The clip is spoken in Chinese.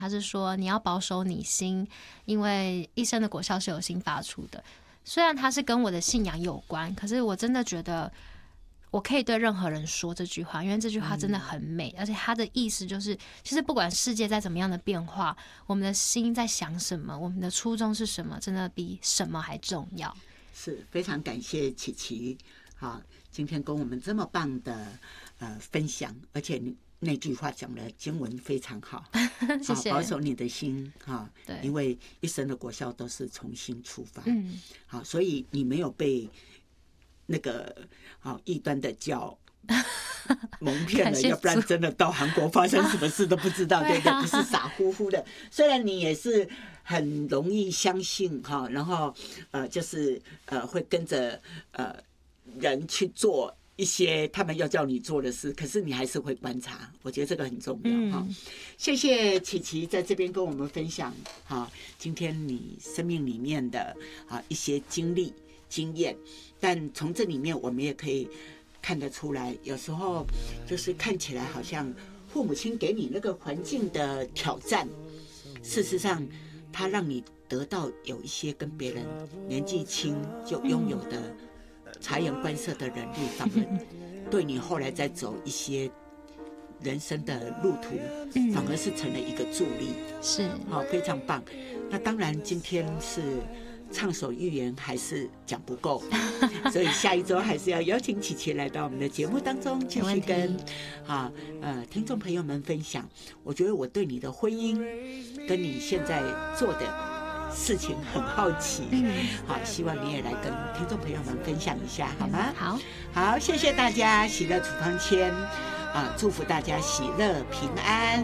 他是说你要保守你心，因为一生的果效是由心发出的。虽然它是跟我的信仰有关，可是我真的觉得我可以对任何人说这句话，因为这句话真的很美，而且它的意思就是，其实不管世界在怎么样的变化，我们的心在想什么，我们的初衷是什么，真的比什么还重要。 是非常感谢琪琪，好，今天跟我们这么棒的分享，而且你那句话讲的经文非常好， 谢谢。 保守你的心哈， 对， 因为一生的果效都是从心出发，好，所以你没有被那个异端的教蒙骗了，要不然真的到韩国发生什么事都不知道，对不对？不是傻乎乎的。虽然你也是很容易相信哈，然后就是会跟着人去做一些他们要叫你做的事，可是你还是会观察，我觉得这个很重要哈。谢谢琪琪在这边跟我们分享哈，今天你生命里面的一些经历经验，但从这里面我们也可以看得出来，有时候就是看起来好像父母亲给你那个环境的挑战，事实上他让你得到有一些跟别人年纪轻就拥有的察言观色的能力，反而对你后来再走一些人生的路途，反而是成了一个助力。 是， 非常棒。那当然，今天是畅所欲言，还是讲不够，所以下一周还是要邀请琪琪来到我们的节目当中，继续跟听众朋友们分享。我觉得我对你的婚姻跟你现在做的事情很好奇，好，希望你也来跟听众朋友们分享一下，好吗？好，谢谢大家，喜乐处方签祝福大家喜乐平安。